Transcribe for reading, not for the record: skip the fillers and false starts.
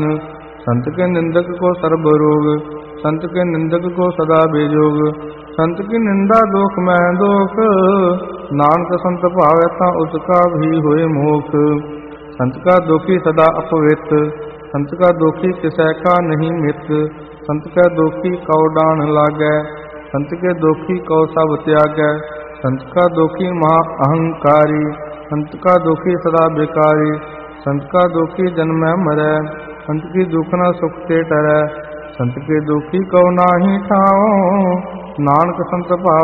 संत के निंदक को सर्ब रोग, संत के निंदक को सदा बेजोग। संत की निंदा दोख में दोख, नानक संत भावै ता उसका भी होए मोख। संत का दोखी सदा अपवित, संत का दोखी किसै का नहीं मित। संत का दोखी कौ डान लागै, संत के दोखी कौ सब त्यागै। संत का दोखी महा अहंकारी, संत का दोखी सदा बेकारी। संत का दोखी जन्मै मरै, संत की दुख न सुख ते टरै। संत के दुखी कौ नाही ठाओ, नानक संत भाव